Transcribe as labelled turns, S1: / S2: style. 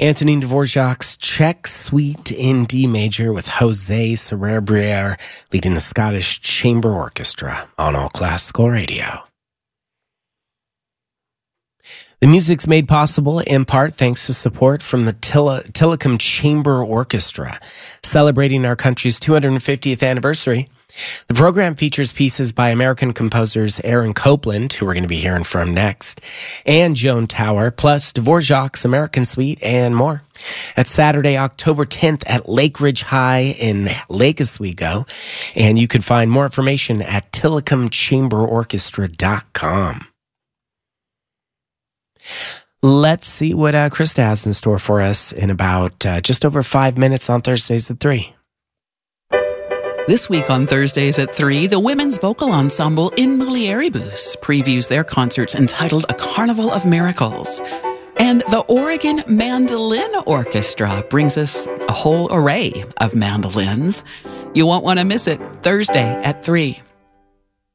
S1: Antonin Dvorak's Czech Suite in D major with Jose Cerebriere leading the Scottish Chamber Orchestra on All Classical Radio. The music's made possible in part thanks to support from the Tillicum Chamber Orchestra, celebrating our country's 250th anniversary. The program features pieces by American composers Aaron Copland, who we're going to be hearing from next, and Joan Tower, plus Dvorak's American Suite and more. That's Saturday, October 10th at Lake Ridge High in Lake Oswego, and you can find more information at tillicumchamberorchestra.com. Let's see what Krista has in store for us in about just over 5 minutes on Thursdays at 3.
S2: This week on Thursdays at 3, the women's vocal ensemble In Mulieribus previews their concerts entitled A Carnival of Miracles. And the Oregon Mandolin Orchestra brings us a whole array of mandolins. You won't want to miss it, Thursday at 3.